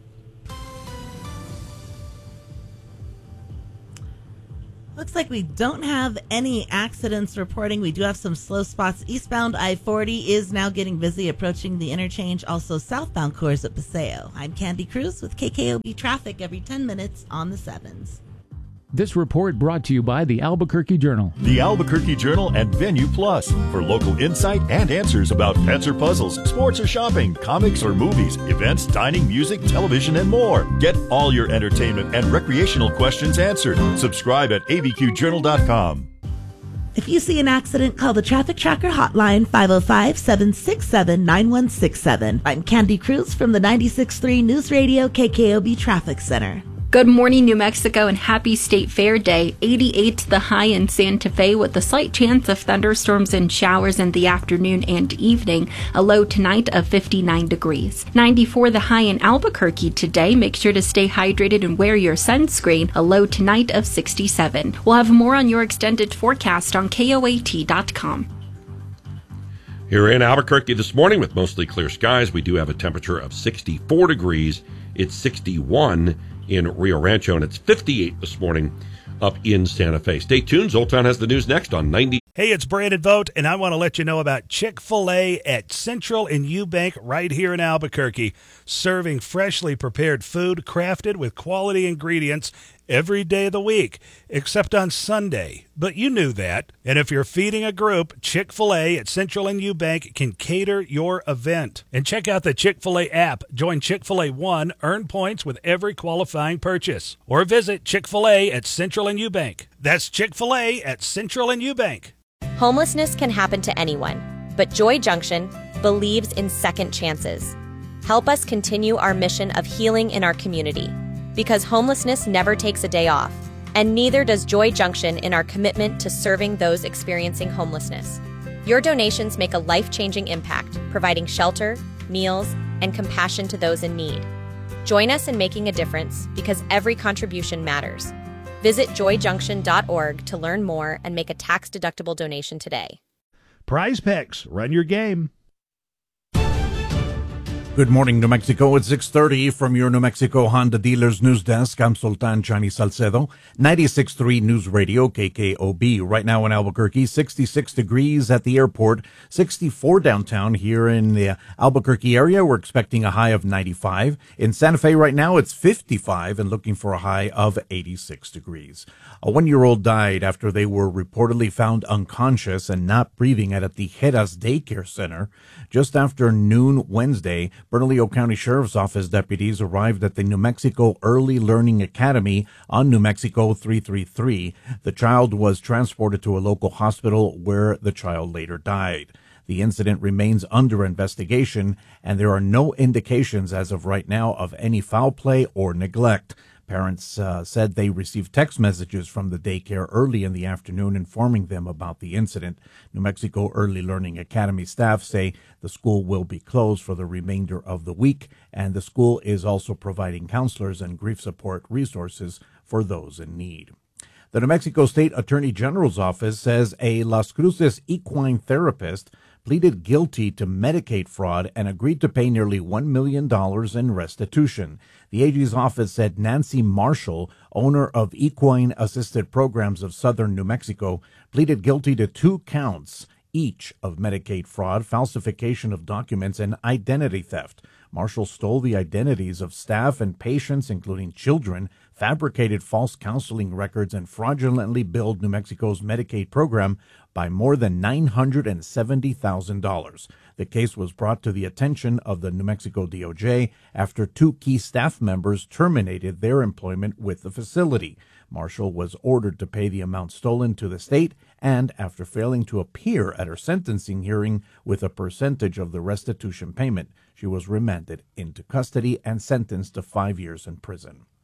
Looks like we don't have any accidents reporting. We do have some slow spots. Eastbound I-40 is now getting busy approaching the interchange. Also southbound Coors at Paseo. I'm Candy Cruz with KKOB Traffic every 10 minutes on the 7s. This report brought to you by the Albuquerque Journal. The Albuquerque Journal and Venue Plus for local insight and answers about pets or puzzles, sports or shopping, comics or movies, events, dining, music, television, and more. Get all your entertainment and recreational questions answered. Subscribe at abqjournal.com. If you see an accident, call the Traffic Tracker hotline, 505-767-9167. I'm Candy Cruz from the 96.3 News Radio KKOB Traffic Center. Good morning, New Mexico, and happy State Fair Day. 88 the high in Santa Fe with a slight chance of thunderstorms and showers in the afternoon and evening. A low tonight of 59 degrees. 94 the high in Albuquerque today. Make sure to stay hydrated and wear your sunscreen. A low tonight of 67. We'll have more on your extended forecast on KOAT.com. Here in Albuquerque this morning with mostly clear skies, we do have a temperature of 64 degrees. It's 61 in Rio Rancho, and it's 58 this morning up in Santa Fe. Stay tuned. Zoltan has the news next on 90. Hey, it's Brandon Vogt, and I want to let you know about Chick-fil-A at Central and Eubank right here in Albuquerque, serving freshly prepared food crafted with quality ingredients every day of the week, except on Sunday. But you knew that. And if you're feeding a group, Chick-fil-A at Central and Eubank can cater your event. And check out the Chick-fil-A app. Join Chick-fil-A One, earn points with every qualifying purchase. Or visit Chick-fil-A at Central and Eubank. That's Chick-fil-A at Central and Eubank. Homelessness can happen to anyone, but Joy Junction believes in second chances. Help us continue our mission of healing in our community, because homelessness never takes a day off, and neither does Joy Junction in our commitment to serving those experiencing homelessness. Your donations make a life-changing impact, providing shelter, meals, and compassion to those in need. Join us in making a difference, because every contribution matters. Visit joyjunction.org to learn more and make a tax-deductible donation today. Prize Picks, run your game. Good morning, New Mexico. It's 6:30 from your New Mexico Honda Dealers News Desk. I'm Sultan Chani Salcedo, 96.3 News Radio, KKOB. Right now in Albuquerque, 66 degrees at the airport, 64 downtown here in the Albuquerque area. We're expecting a high of 95. In Santa Fe right now, it's 55 and looking for a high of 86 degrees. A 1-year-old died after they were reportedly found unconscious and not breathing at a Tijeras daycare center. Just after noon Wednesday, Bernalillo County Sheriff's Office deputies arrived at the New Mexico Early Learning Academy on New Mexico 333. The child was transported to a local hospital where the child later died. The incident remains under investigation, and there are no indications as of right now of any foul play or neglect. Parents said they received text messages from the daycare early in the afternoon informing them about the incident. New Mexico Early Learning Academy staff say the school will be closed for the remainder of the week, and the school is also providing counselors and grief support resources for those in need. The New Mexico State Attorney General's office says a Las Cruces equine therapist pleaded guilty to Medicaid fraud and agreed to pay nearly $1 million in restitution. The AG's office said Nancy Marshall, owner of Equine Assisted Programs of Southern New Mexico, pleaded guilty to 2 counts each of Medicaid fraud, falsification of documents, and identity theft. Marshall stole the identities of staff and patients, including children, fabricated false counseling records, and fraudulently billed New Mexico's Medicaid program by more than $970,000. The case was brought to the attention of the New Mexico DOJ after 2 key staff members terminated their employment with the facility. Marshall was ordered to pay the amount stolen to the state, and after failing to appear at her sentencing hearing with a percentage of the restitution payment, she was remanded into custody and sentenced to 5 years in prison.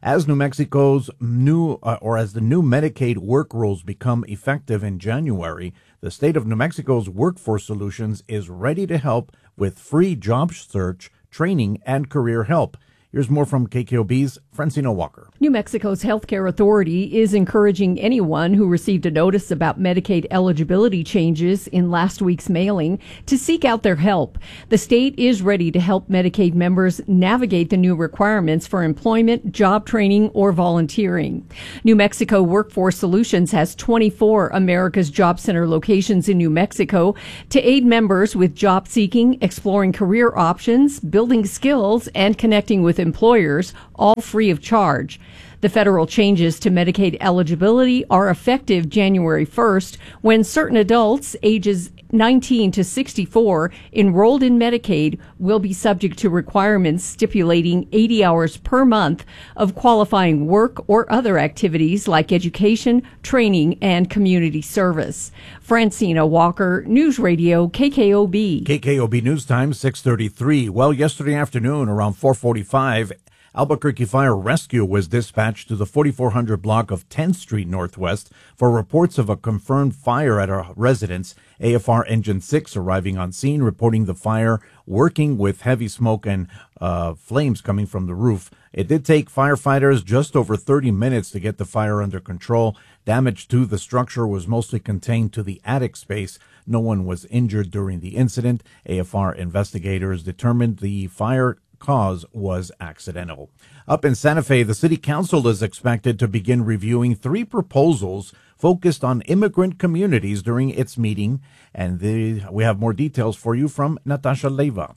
As New Mexico's new, as the new Medicaid work rules become effective in January, the state of New Mexico's Workforce Solutions is ready to help with free job search, training, and career help. Here's more from KKOB's Francina Walker. New Mexico's healthcare authority is encouraging anyone who received a notice about Medicaid eligibility changes in last week's mailing to seek out their help. The state is ready to help Medicaid members navigate the new requirements for employment, job training, or volunteering. New Mexico Workforce Solutions has 24 America's Job Center locations in New Mexico to aid members with job seeking, exploring career options, building skills, and connecting with employers, all free of charge. The federal changes to Medicaid eligibility are effective January 1st, when certain adults ages 19 to 64 enrolled in Medicaid will be subject to requirements stipulating 80 hours per month of qualifying work or other activities like education, training, and community service. Francina Walker, News Radio, KKOB. KKOB News Time, 6:33. Well, yesterday afternoon around 4:45, Albuquerque Fire Rescue was dispatched to the 4400 block of 10th Street Northwest for reports of a confirmed fire at a residence. AFR Engine 6 arriving on scene, reporting the fire working with heavy smoke and flames coming from the roof. It did take firefighters just over 30 minutes to get the fire under control. Damage to the structure was mostly contained to the attic space. No one was injured during the incident. AFR investigators determined the fire cause was accidental. Up in Santa Fe, the city council is expected to begin reviewing 3 proposals focused on immigrant communities during its meeting. And we have more details for you from Natasha Leyva.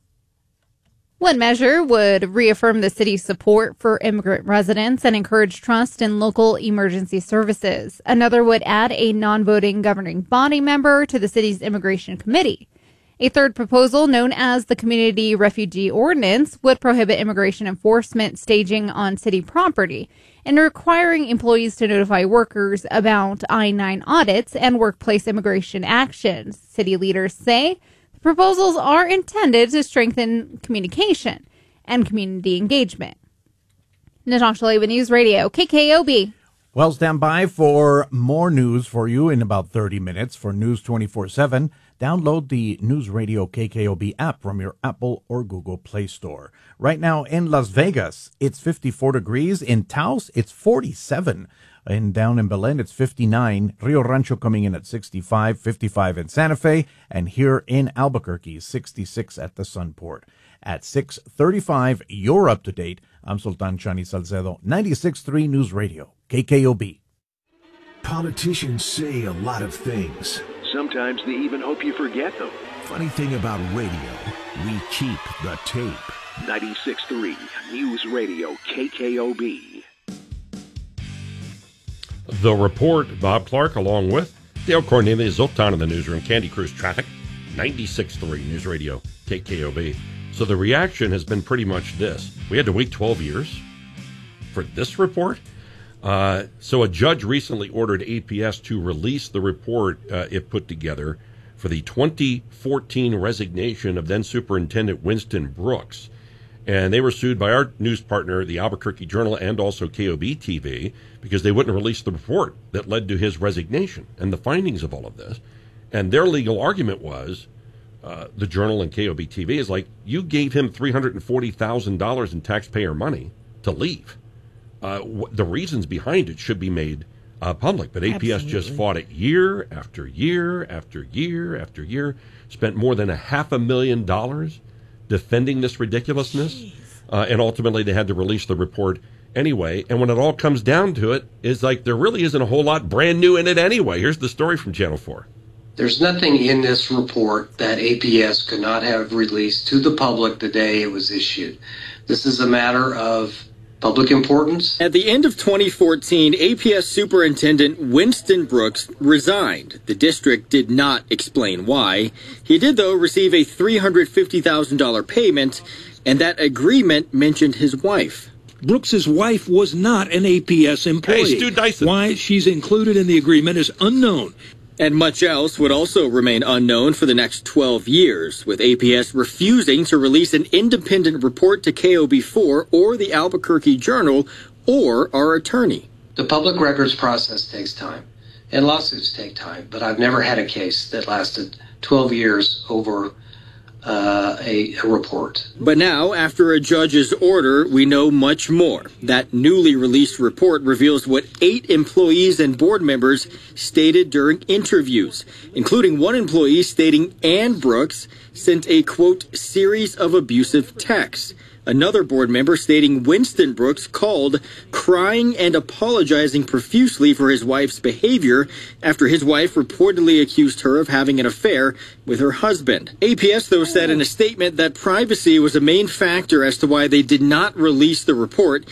One measure would reaffirm the city's support for immigrant residents and encourage trust in local emergency services. Another would add a non-voting governing body member to the city's immigration committee. A third proposal, known as the Community Refugee Ordinance, would prohibit immigration enforcement staging on city property and requiring employees to notify workers about I-9 audits and workplace immigration actions. City leaders say the proposals are intended to strengthen communication and community engagement. Natasha Leyva, News Radio, KKOB. Well, stand by for more news for you in about 30 minutes for News 24/7. Download the News Radio KKOB app from your Apple or Google Play Store. Right now in Las Vegas, it's 54 degrees. In Taos, it's 47. And down in Belen, it's 59. Rio Rancho coming in at 65, 55 in Santa Fe. And here in Albuquerque, 66 at the Sunport. At 6:35, you're up to date. I'm Sultan Chani Salcedo, 96.3 News Radio, KKOB. Politicians say a lot of things. Sometimes they even hope you forget them. Funny thing about radio, we keep the tape. 96.3 News Radio, KKOB. The Report, Bob Clark, along with Dale Cornelius, Zoltan in the newsroom, Candy Cruise Traffic, 96.3 News Radio, KKOB. So the reaction has been pretty much this. We had to wait 12 years for this report. So a judge recently ordered APS to release the report it put together for the 2014 resignation of then Superintendent Winston Brooks. And they were sued by our news partner, the Albuquerque Journal, and also KOB TV, because they wouldn't release the report that led to his resignation and the findings of all of this. And their legal argument was, the Journal and KOB TV is like, you gave him $340,000 in taxpayer money to leave. The reasons behind it should be made public, but APS Absolutely. Just fought it year after year after year after year, spent more than $500,000 defending this ridiculousness, and ultimately they had to release the report anyway. And when it all comes down to it, it's like there really isn't a whole lot brand new in it anyway. Here's the story from Channel 4. There's nothing in this report that APS could not have released to the public the day it was issued. This is a matter of public importance. At the end of 2014, APS Superintendent Winston Brooks resigned. The district did not explain why. He did, though, receive a $350,000 payment, and that agreement mentioned his wife. Brooks's wife was not an APS employee. Hey, Stu Dyson. Why she's included in the agreement is unknown. And much else would also remain unknown for the next 12 years, with APS refusing to release an independent report to KOB4 or the Albuquerque Journal or our attorney. The public records process takes time, and lawsuits take time, but I've never had a case that lasted 12 years over a report. But now, after a judge's order, we know much more. That newly released report reveals what 8 employees and board members stated during interviews, including one employee stating Ann Brooks sent a, quote, series of abusive texts. Another board member stating Winston Brooks called, crying and apologizing profusely for his wife's behavior after his wife reportedly accused her of having an affair with her husband. APS, though, said in a statement that privacy was a main factor as to why they did not release the report.